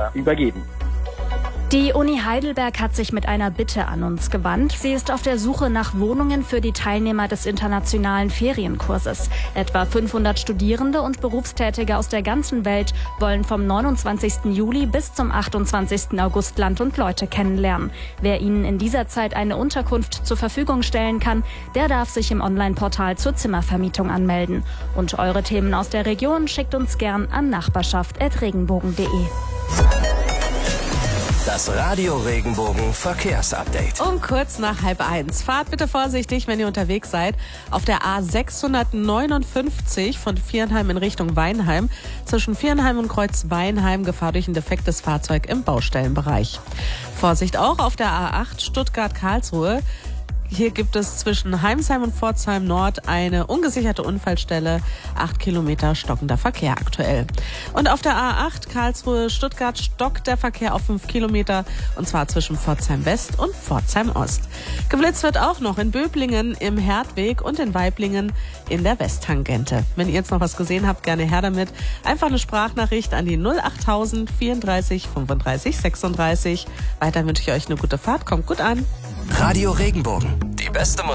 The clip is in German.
übergeben. Die Uni Heidelberg hat sich mit einer Bitte an uns gewandt. Sie ist auf der Suche nach Wohnungen für die Teilnehmer des internationalen Ferienkurses. Etwa 500 Studierende und Berufstätige aus der ganzen Welt wollen vom 29. Juli bis zum 28. August Land und Leute kennenlernen. Wer ihnen in dieser Zeit eine Unterkunft zur Verfügung stellen kann, der darf sich im Online-Portal zur Zimmervermietung anmelden. Und eure Themen aus der Region schickt uns gern an nachbarschaft@regenbogen.de. Das Radio Regenbogen Verkehrsupdate. Um kurz nach 12:30. Fahrt bitte vorsichtig, wenn ihr unterwegs seid. Auf der A659 von Viernheim in Richtung Weinheim. Zwischen Viernheim und Kreuz Weinheim Gefahr durch ein defektes Fahrzeug im Baustellenbereich. Vorsicht auch auf der A8 Stuttgart-Karlsruhe. Hier gibt es zwischen Heimsheim und Pforzheim Nord eine ungesicherte Unfallstelle. 8 Kilometer stockender Verkehr aktuell. Und auf der A8 Karlsruhe-Stuttgart stockt der Verkehr auf 5 Kilometer. Und zwar zwischen Pforzheim West und Pforzheim Ost. Geblitzt wird auch noch in Böblingen im Herdweg und in Weiblingen in der Westtangente. Wenn ihr jetzt noch was gesehen habt, gerne her damit. Einfach eine Sprachnachricht an die 08000 34 35 36. Weiter wünsche ich euch eine gute Fahrt. Kommt gut an. Radio Regenbogen. Die beste